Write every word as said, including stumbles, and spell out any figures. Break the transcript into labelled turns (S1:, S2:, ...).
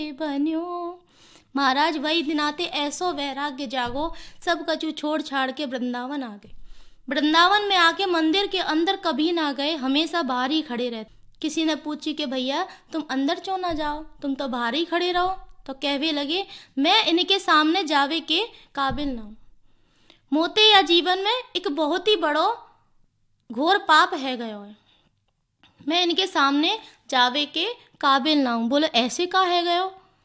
S1: बन्यो। महाराज वही दिन आते ऐसो वैराग्य जागो, सब कछु छोड़ छाड़ के वृंदावन आ गए। वृंदावन में आके मंदिर के अंदर कभी ना गए, हमेशा बाहर ही खड़े रहते। किसी ने पूछी कि भैया तुम अंदर क्यों ना जाओ, तुम तो बाहर ही खड़े रहो। तो कहवे लगे मैं इनके सामने जावे के काबिल ना हूँ। मोते या जीवन में एक बहुत ही बड़ो घोर पाप है गयो है, मैं इनके सामने जावे के काबिल ना हूँ। बोले ऐसे का है गयो।